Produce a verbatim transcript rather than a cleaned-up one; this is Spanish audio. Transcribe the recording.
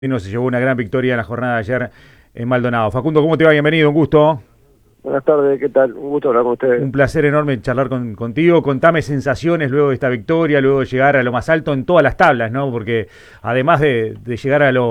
Se llevó una gran victoria en la jornada de ayer en Maldonado. Facundo, ¿cómo te va? Bienvenido, un gusto. Buenas tardes, ¿qué tal? Un gusto hablar con ustedes. Un placer enorme charlar con, contigo. Contame sensaciones luego de esta victoria, luego de llegar a lo más alto en todas las tablas, ¿no? Porque además de, de llegar a lo